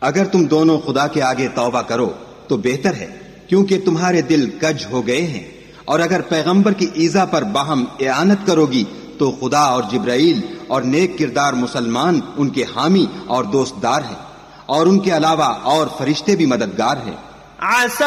अगर तुम दोनों खुदा के आगे तौबा करो तो बेहतर है, क्योंकि तुम्हारे दिल कज हो गए हैं। और अगर पैगंबर की ईजा पर बाहम इआनत करोगी तो खुदा और जिब्राइल और नेक किरदार मुसलमान उनके हामी और दोस्तदार हैं, और उनके अलावा और फरिश्ते भी मददगार हैं।